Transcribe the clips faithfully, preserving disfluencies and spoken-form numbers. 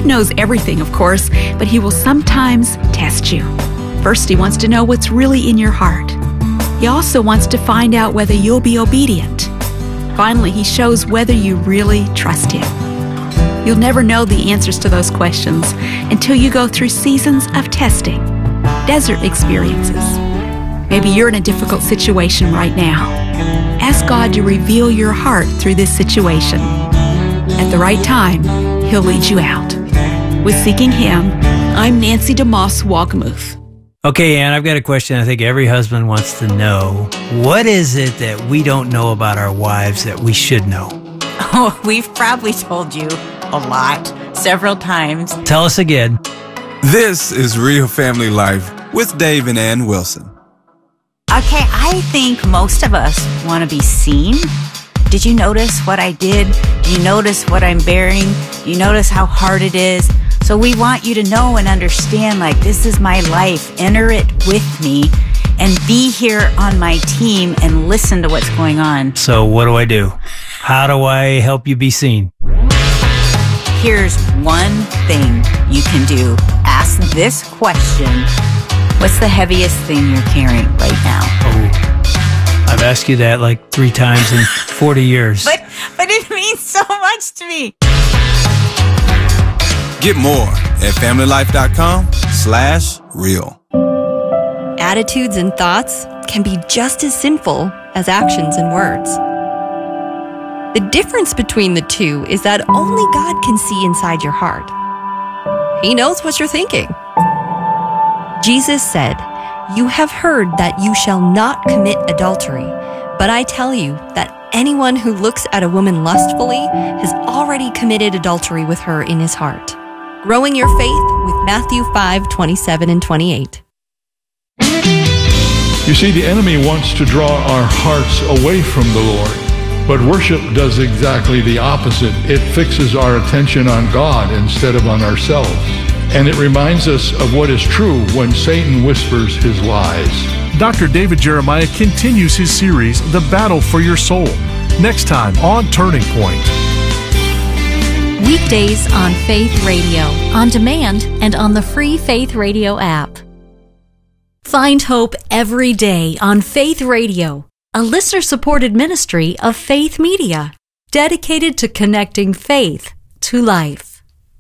God knows everything, of course, but He will sometimes test you. First, He wants to know what's really in your heart. He also wants to find out whether you'll be obedient. Finally, He shows whether you really trust Him. You'll never know the answers to those questions until you go through seasons of testing, desert experiences. Maybe you're in a difficult situation right now. Ask God to reveal your heart through this situation. At the right time, He'll lead you out. With Seeking Him, I'm Nancy DeMoss Wolgemuth. Okay, Ann, I've got a question I think every husband wants to know. What is it that we don't know about our wives that we should know? Oh, we've probably told you a lot, several times. Tell us again. This is Real Family Life with Dave and Ann Wilson. Okay, I think most of us want to be seen. Did you notice what I did? Do you notice what I'm bearing? Do you notice how hard it is? So we want you to know and understand, like, this is my life. Enter it with me and be here on my team and listen to what's going on. So what do I do? How do I help you be seen? Here's one thing you can do. Ask this question. What's the heaviest thing you're carrying right now? Oh, I've asked you that like three times in forty years. But, but it means so much to me. Get more at familylife.com slash real. Attitudes and thoughts can be just as sinful as actions and words. The difference between the two is that only God can see inside your heart. He knows what you're thinking. Jesus said, "You have heard that you shall not commit adultery, but I tell you that anyone who looks at a woman lustfully has already committed adultery with her in his heart." Growing Your Faith with Matthew five, twenty-seven and twenty-eight. You see, the enemy wants to draw our hearts away from the Lord, but worship does exactly the opposite. It fixes our attention on God instead of on ourselves, and it reminds us of what is true when Satan whispers his lies. Doctor David Jeremiah continues his series, The Battle for Your Soul, next time on Turning Point. Weekdays on Faith Radio, on demand, and on the free Faith Radio app. Find hope every day on Faith Radio, a listener-supported ministry of Faith Media, dedicated to connecting faith to life.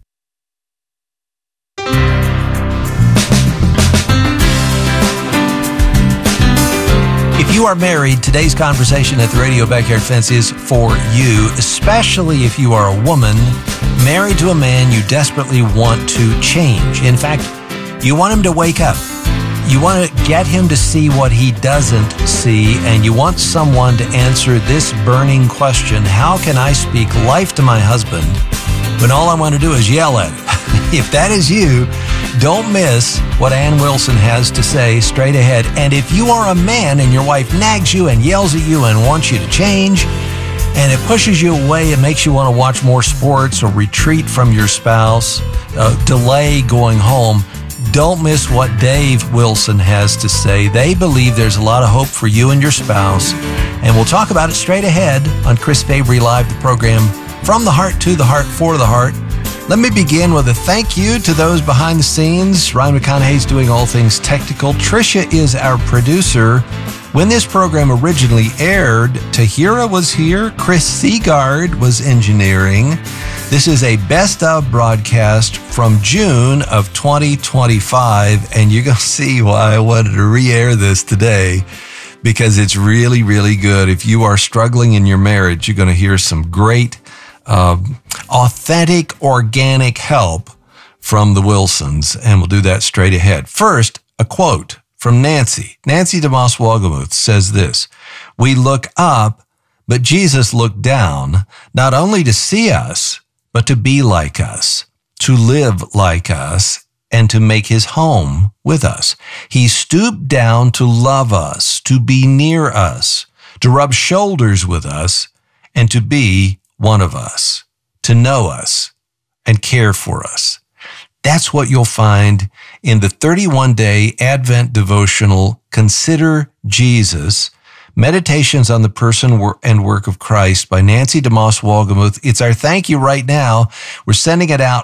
If you are married, today's conversation at the Radio Backyard Fence is for you, especially if you are a woman married to a man you desperately want to change. In fact, you want him to wake up. You want to get him to see what he doesn't see, and you want someone to answer this burning question: how can I speak life to my husband when all I want to do is yell at him? If that is you, don't miss what Ann Wilson has to say straight ahead. And if you are a man and your wife nags you and yells at you and wants you to change, and it pushes you away and makes you want to watch more sports or retreat from your spouse, uh, delay going home, don't miss what Dave Wilson has to say. They believe there's a lot of hope for you and your spouse, and we'll talk about it straight ahead on Chris Fabry Live, the program From the Heart to the Heart for the Heart. Let me begin with a thank you to those behind the scenes. Ryan McConaughey's doing all things technical. Tricia is our producer. When this program originally aired, Tahira was here. Chris Seagard was engineering. This is a best of broadcast from June of twenty twenty-five, and you're going to see why I wanted to re-air this today, because it's really, really good. If you are struggling in your marriage, you're going to hear some great Um, authentic, organic help from the Wilsons, and we'll do that straight ahead. First, a quote from Nancy. Nancy DeMoss Wolgemuth says this: "We look up, but Jesus looked down, not only to see us, but to be like us, to live like us, and to make his home with us. He stooped down to love us, to be near us, to rub shoulders with us, and to be one of us, to know us and care for us." That's what you'll find in the thirty-one day Advent devotional, Consider Jesus, Meditations on the Person and Work of Christ by Nancy DeMoss Wolgemuth. It's our thank you right now. We're sending it out